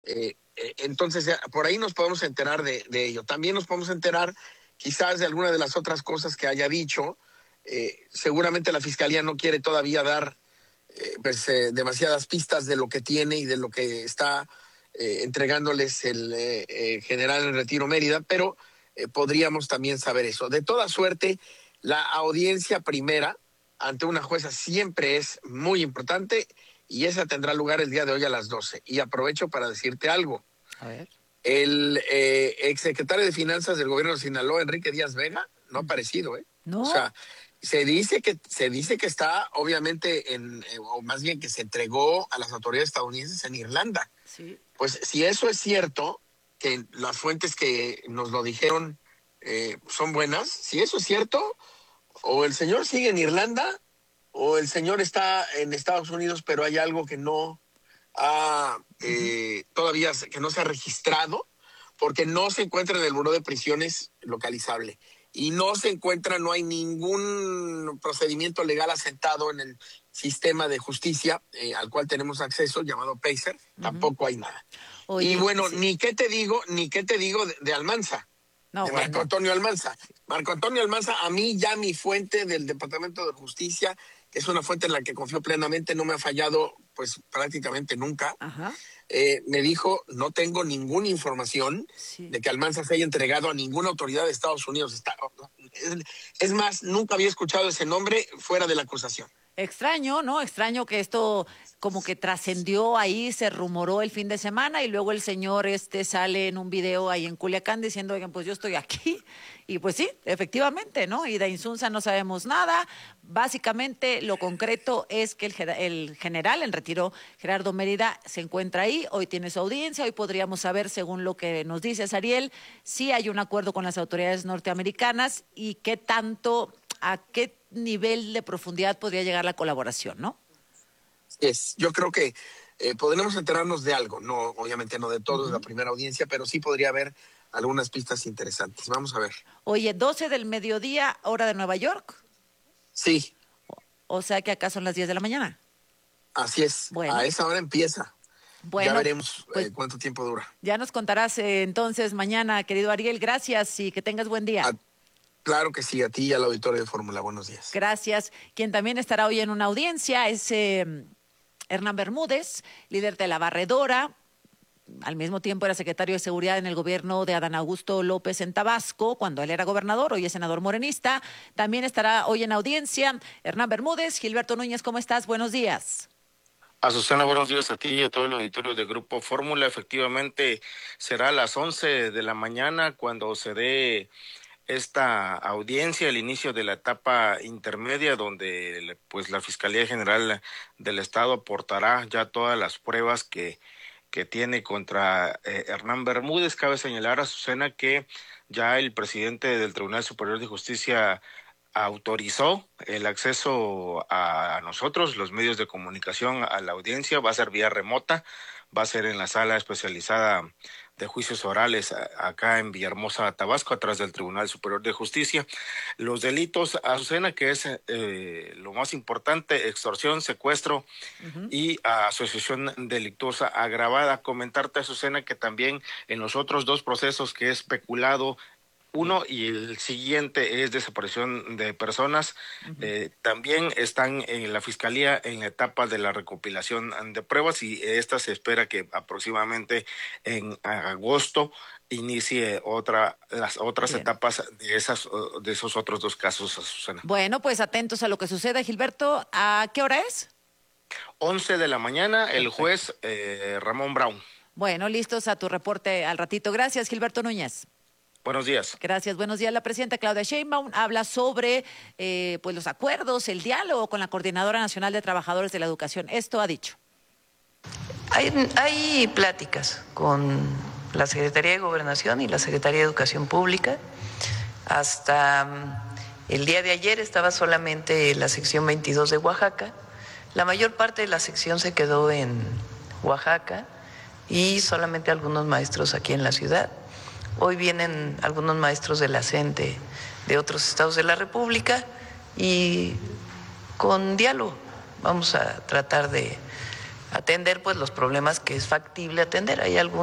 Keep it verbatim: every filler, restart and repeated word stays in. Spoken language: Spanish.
Eh, eh, entonces, por ahí nos podemos enterar de, de ello. También nos podemos enterar quizás de alguna de las otras cosas que haya dicho. Eh, seguramente la Fiscalía no quiere todavía dar eh, pues, eh, demasiadas pistas de lo que tiene y de lo que está eh, entregándoles el eh, eh, general en retiro Mérida, pero eh, podríamos también saber eso. De toda suerte, la audiencia primera ante una jueza siempre es muy importante y esa tendrá lugar el día de hoy a las doce. Y aprovecho para decirte algo. A ver. El eh, exsecretario de Finanzas del gobierno de Sinaloa, Enrique Díaz Vega, no ha aparecido, ¿eh? ¿No? O sea, se dice que se dice que está, obviamente, en, o más bien que se entregó a las autoridades estadounidenses en Irlanda. Sí. Pues si eso es cierto, que las fuentes que nos lo dijeron eh, son buenas, si eso es cierto, o el señor sigue en Irlanda, o el señor está en Estados Unidos, pero hay algo que no ha, eh, uh-huh. todavía que no se ha registrado, porque no se encuentra en el Buró de Prisiones localizable. Y no se encuentra, no hay ningún procedimiento legal asentado en el sistema de justicia eh, al cual tenemos acceso, llamado Pacer, uh-huh. Tampoco hay nada. Oye, y bueno, sí. ni qué te digo, ni qué te digo de, de Almanza, no, de bueno. Marco Antonio Almanza. Marco Antonio Almanza, a mí ya mi fuente del Departamento de Justicia, que es una fuente en la que confío plenamente, no me ha fallado pues prácticamente nunca. Ajá. Eh, me dijo, no tengo ninguna información sí. de que Almanza se haya entregado a ninguna autoridad de Estados Unidos. Está, es, es más, nunca había escuchado ese nombre fuera de la acusación. Extraño, ¿no? Extraño que esto como que trascendió ahí, se rumoró el fin de semana y luego el señor este sale en un video ahí en Culiacán diciendo, oigan, pues yo estoy aquí. Y pues sí, efectivamente, ¿no? Y de Insunza no sabemos nada. Básicamente lo concreto es que el, el general en retiro, Gerardo Mérida, se encuentra ahí. Hoy tiene su audiencia. Hoy podríamos saber, según lo que nos dice Sariel, si hay un acuerdo con las autoridades norteamericanas y qué tanto, a qué nivel de profundidad podría llegar la colaboración, ¿no? Es, yo creo que eh, podremos enterarnos de algo, no, obviamente no de todo, uh-huh. de la primera audiencia, pero sí podría haber algunas pistas interesantes. Vamos a ver. Oye, doce del mediodía, hora de Nueva York. Sí. O, o sea que acá son las diez de la mañana. Así es. Bueno. A esa hora empieza. Bueno, ya veremos pues, eh, cuánto tiempo dura. Ya nos contarás eh, entonces mañana, querido Ariel. Gracias y que tengas buen día. A Claro que sí, a ti y al auditorio de Fórmula. Buenos días. Gracias. Quien también estará hoy en una audiencia es eh, Hernán Bermúdez, líder de la Barredora. Al mismo tiempo era secretario de Seguridad en el gobierno de Adán Augusto López en Tabasco, cuando él era gobernador, hoy es senador morenista. También estará hoy en audiencia Hernán Bermúdez. Gilberto Núñez, ¿cómo estás? Buenos días. Azucena, buenos días a ti y a todo el auditorio de Grupo Fórmula. Efectivamente, será a las once de la mañana cuando se dé esta audiencia, el inicio de la etapa intermedia, donde pues la Fiscalía General del Estado aportará ya todas las pruebas que, que tiene contra eh, Hernán Bermúdez. Cabe señalar, Azucena, que ya el presidente del Tribunal Superior de Justicia autorizó el acceso a, a nosotros, los medios de comunicación, a la audiencia. Va a ser vía remota, va a ser en la sala especializada de juicios orales acá en Villahermosa, Tabasco, atrás del Tribunal Superior de Justicia. Los delitos, Azucena, que es eh, lo más importante: extorsión, secuestro uh-huh. y asociación delictuosa agravada. Comentarte, Azucena, que también en los otros dos procesos, que es peculado uno y el siguiente es desaparición de personas, uh-huh. eh, también están en la Fiscalía en la etapa de la recopilación de pruebas, y esta se espera que aproximadamente en agosto inicie otra las otras Bien. etapas de esas de esos otros dos casos, Susana. Bueno, pues atentos a lo que suceda, Gilberto. ¿A qué hora es? once de la mañana, el juez eh, Ramón Brown. Bueno, listos a tu reporte al ratito. Gracias, Gilberto Núñez. Buenos días. Gracias, buenos días. La presidenta Claudia Sheinbaum habla sobre eh, pues los acuerdos, el diálogo con la Coordinadora Nacional de Trabajadores de la Educación. Esto ha dicho. Hay, hay pláticas con la Secretaría de Gobernación y la Secretaría de Educación Pública. Hasta el día de ayer estaba solamente la sección veintidós de Oaxaca. La mayor parte de la sección se quedó en Oaxaca y solamente algunos maestros aquí en la ciudad. Hoy vienen algunos maestros de la CENTE de otros estados de la República y con diálogo vamos a tratar de atender pues los problemas que es factible atender. Hay algunos